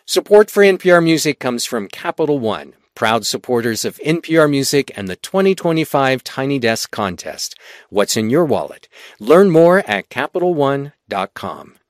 Support for NPR Music comes from Capital One, proud supporters of NPR Music and the 2025 Tiny Desk Contest. What's in your wallet? Learn more at CapitalOne.com.